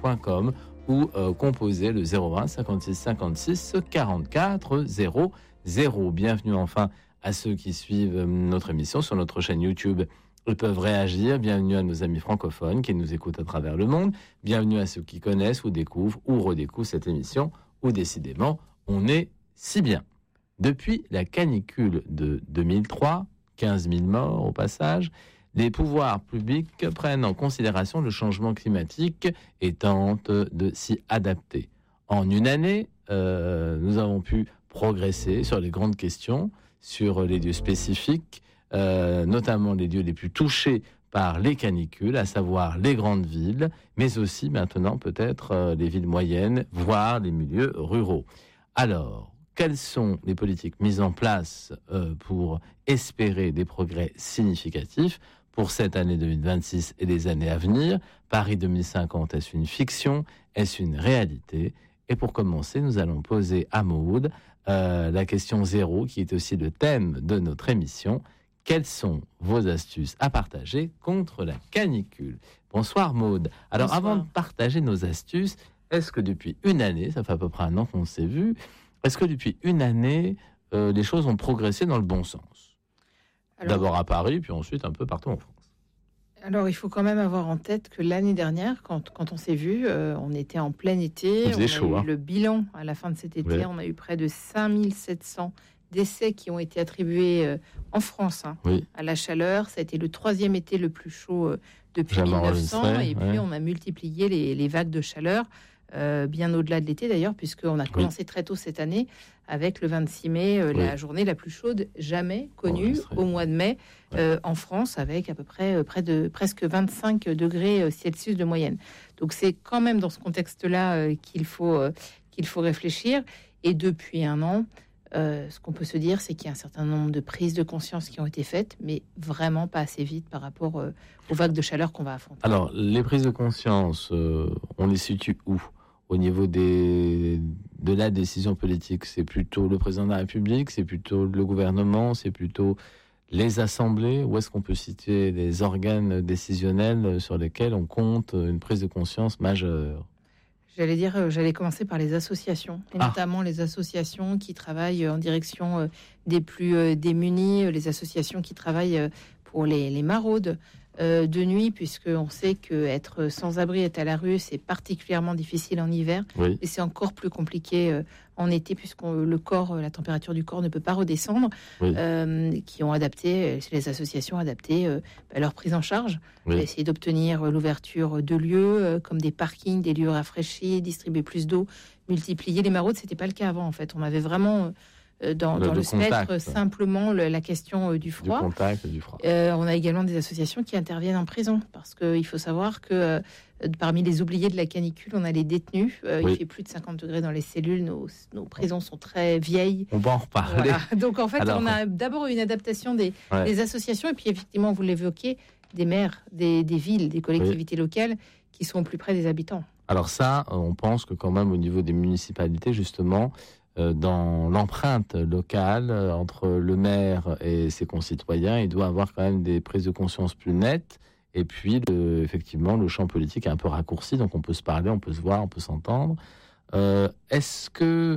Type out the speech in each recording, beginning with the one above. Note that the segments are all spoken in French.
radioscoop.com ou composez le 01 56 56 44 00. Bienvenue enfin à ceux qui suivent notre émission sur notre chaîne YouTube. Ils peuvent réagir. Bienvenue à nos amis francophones qui nous écoutent à travers le monde. Bienvenue à ceux qui connaissent ou découvrent ou redécouvrent cette émission, où décidément, on est si bien. Depuis la canicule de 2003, 15 000 morts au passage, les pouvoirs publics prennent en considération le changement climatique et tentent de s'y adapter. En une année, nous avons pu progresser sur les grandes questions, sur les lieux spécifiques, notamment les lieux les plus touchés par les canicules, à savoir les grandes villes, mais aussi maintenant peut-être les villes moyennes, voire les milieux ruraux. Alors, quelles sont les politiques mises en place pour espérer des progrès significatifs pour cette année 2026 et les années à venir? Paris 2050, est-ce une fiction? Est-ce une réalité? Et pour commencer, nous allons poser à Maude la question 0, qui est aussi le thème de notre émission. Quelles sont vos astuces à partager contre la canicule? Bonsoir Maude. Alors Bonsoir. Avant de partager nos astuces, est-ce que depuis une année, ça fait à peu près un an qu'on s'est vu, est-ce que depuis une année, les choses ont progressé dans le bon sens? D'abord à Paris, puis ensuite un peu partout en France. Alors, il faut quand même avoir en tête que l'année dernière, quand on s'est vu, on était en plein été. Il faisait chaud, a eu le bilan à la fin de cet été. Oui. On a eu près de 5700 décès qui ont été attribués en France Oui. à la chaleur. Ça a été le 3e été le plus chaud depuis Jamais 1900. enregistré, Et puis, ouais. on a multiplié les vagues de chaleur, bien au-delà de l'été d'ailleurs, puisqu'on a commencé très tôt cette année avec le 26 mai, la journée la plus chaude jamais connue au mois de mai en France, avec à peu près presque 25 degrés Celsius de moyenne. Donc c'est quand même dans ce contexte-là qu'il faut réfléchir. Et depuis un an, ce qu'on peut se dire, c'est qu'il y a un certain nombre de prises de conscience qui ont été faites, mais vraiment pas assez vite par rapport aux vagues de chaleur qu'on va affronter. Alors, les prises de conscience, on les situe où? Au niveau de la décision politique, c'est plutôt le président de la République, c'est plutôt le gouvernement, c'est plutôt les assemblées? Où est-ce qu'on peut situer les organes décisionnels sur lesquels on compte une prise de conscience majeure? J'allais commencer par les associations, et notamment les associations qui travaillent en direction des plus démunis, les associations qui travaillent pour les maraudes de nuit, puisqu'on sait qu'être sans-abri, être à la rue, c'est particulièrement difficile en hiver, Oui. et c'est encore plus compliqué en été, puisque la température du corps ne peut pas redescendre, Oui. qui ont adapté, les associations ont adapté leur prise en charge, Oui. essayer d'obtenir l'ouverture de lieux comme des parkings, des lieux rafraîchis, distribuer plus d'eau, multiplier les maraudes. C'était pas le cas avant, en fait. On avait vraiment dans le spectre contact. Simplement la question du froid. Du contact, du froid. On a également des associations qui interviennent en prison, parce qu'il faut savoir que parmi les oubliés de la canicule, on a les détenus. Il fait plus de 50 degrés dans les cellules. Nos prisons sont très vieilles. On va en reparler. Voilà. Donc en fait, Alors, on a d'abord une adaptation des associations, et puis effectivement, vous l'évoquez, des maires, des villes, des collectivités locales qui sont au plus près des habitants. Alors ça, on pense que quand même au niveau des municipalités, justement, dans l'empreinte locale entre le maire et ses concitoyens, il doit avoir quand même des prises de conscience plus nettes. Et puis, effectivement, le champ politique est un peu raccourci, donc on peut se parler, on peut se voir, on peut s'entendre. Est-ce que,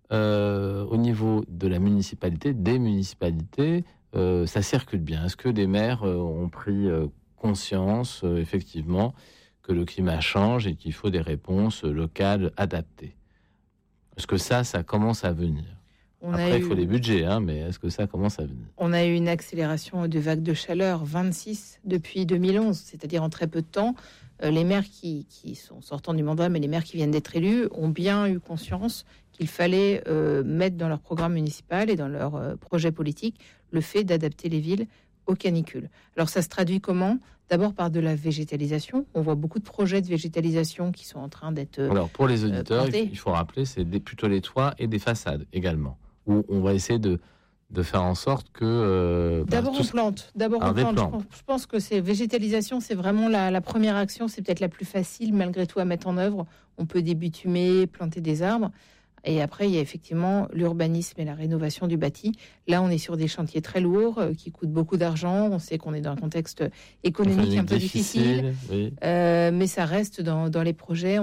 au niveau de la municipalité, des municipalités, ça circule bien? Est-ce que les maires ont pris conscience, effectivement, que le climat change et qu'il faut des réponses locales adaptées? Est-ce que ça commence à venir? Après, il faut les budgets, mais est-ce que ça commence à venir? On a eu une accélération de vagues de chaleur, 26 depuis 2011, c'est-à-dire en très peu de temps. Les maires qui sont sortants du mandat, mais les maires qui viennent d'être élus, ont bien eu conscience qu'il fallait mettre dans leur programme municipal et dans leur projet politique le fait d'adapter les villes aux canicules. Alors ça se traduit comment? D'abord par de la végétalisation. On voit beaucoup de projets de végétalisation qui sont en train d'être Alors pour les auditeurs, plantés. il faut rappeler, c'est plutôt les toits et des façades également, où on va essayer de faire en sorte que... D'abord on plante. Je pense que c'est végétalisation, c'est vraiment la première action, c'est peut-être la plus facile malgré tout à mettre en œuvre. On peut débitumer, planter des arbres. Et après, il y a effectivement l'urbanisme et la rénovation du bâti. Là, on est sur des chantiers très lourds qui coûtent beaucoup d'argent. On sait qu'on est dans un contexte économique un peu difficile. Oui. Mais ça reste dans les projets.